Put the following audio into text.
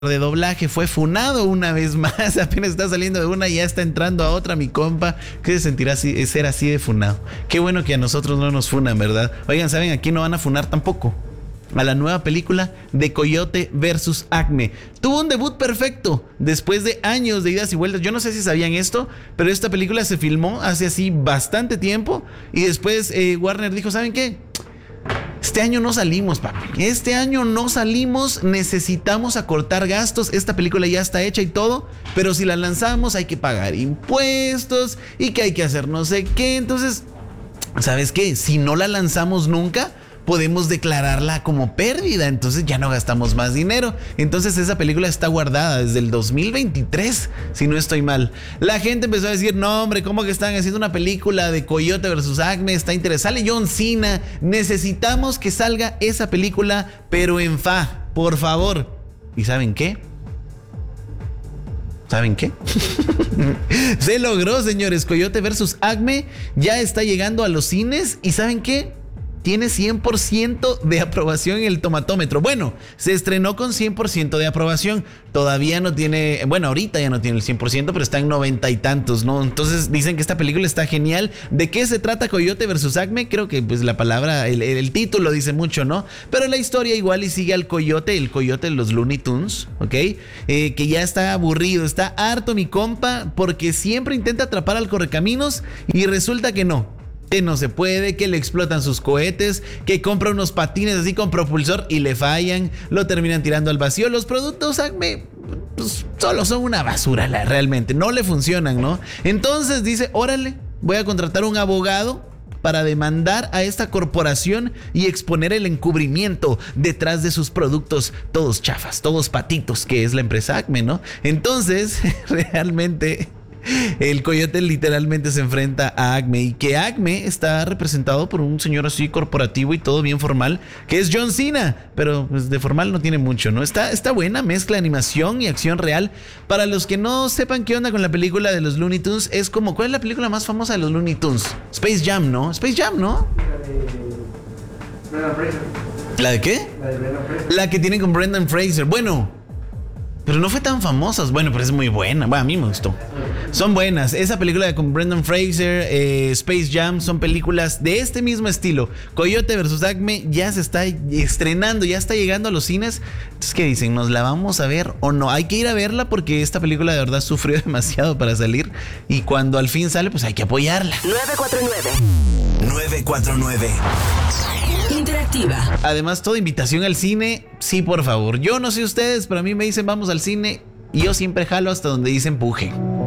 de doblaje fue funado una vez más. Apenas está saliendo de una y ya está entrando a otra, mi compa. ¿Qué se sentirá ser así de funado? Qué bueno que a nosotros no nos funan, ¿verdad? Oigan, ¿saben a quién no van a funar tampoco? A la nueva película de Coyote versus Acme. Tuvo un debut perfecto después de años de idas y vueltas. Yo no sé si sabían esto, pero esta película se filmó hace así bastante tiempo y después Warner dijo, ¿saben qué? Este año no salimos, papi. Este año no salimos, necesitamos acortar gastos. Esta película ya está hecha y todo, pero si la lanzamos hay que pagar impuestos y que hay que hacer no sé qué. Entonces, ¿sabes qué? Si no la lanzamos nunca, podemos declararla como pérdida, entonces ya no gastamos más dinero. Entonces esa película está guardada desde el 2023, si no estoy mal. La gente empezó a decir, no hombre, ¿cómo que están haciendo una película de Coyote versus Acme? Está interesante. Sale John Cena, necesitamos que salga esa película, pero en fa, por favor. ¿Y saben qué? ¿Saben qué? Se logró, señores. Coyote versus Acme ya está llegando a los cines y ¿saben qué? Tiene 100% de aprobación en el tomatómetro. Bueno, se estrenó con 100% de aprobación. Todavía no tiene, bueno, ahorita ya no tiene el 100%, pero está en 90 y tantos, ¿no? Entonces dicen que esta película está genial. ¿De qué se trata Coyote versus Acme? Creo que pues la palabra, el título dice mucho, ¿no? Pero la historia igual y sigue al Coyote, el Coyote de los Looney Tunes, ¿ok? Que ya está aburrido, está harto mi compa, porque siempre intenta atrapar al correcaminos y resulta que no se puede, que le explotan sus cohetes, que compra unos patines así con propulsor y le fallan, lo terminan tirando al vacío. Los productos Acme pues, solo son una basura, realmente, no le funcionan, ¿no? Entonces dice, órale, voy a contratar un abogado para demandar a esta corporación y exponer el encubrimiento detrás de sus productos todos chafas, todos patitos, que es la empresa Acme, ¿no? Entonces, realmente el Coyote literalmente se enfrenta a Acme y que Acme está representado por un señor así corporativo y todo bien formal, que es John Cena, pero pues de formal no tiene mucho, ¿no? Está buena mezcla de animación y acción real. Para los que no sepan qué onda con la película de los Looney Tunes, es como, ¿cuál es la película más famosa de los Looney Tunes? Space Jam, ¿no? Space Jam, ¿no? ¿La de qué? La de Brendan Fraser. La que tiene con Brendan Fraser. Bueno, pero no fue tan famosa. Bueno, pero es muy buena. Bueno, a mí me gustó. Son buenas. Esa película con Brendan Fraser, Space Jam, son películas de este mismo estilo. Coyote versus Acme ya se está estrenando, ya está llegando a los cines. Entonces, ¿qué dicen? ¿Nos la vamos a ver o no? Hay que ir a verla porque esta película de verdad sufrió demasiado para salir. Y cuando al fin sale, pues hay que apoyarla. 949 Interactiva. Además, toda invitación al cine, sí, por favor. Yo no sé ustedes, pero a mí me dicen vamos al cine y yo siempre jalo hasta donde dicen empuje.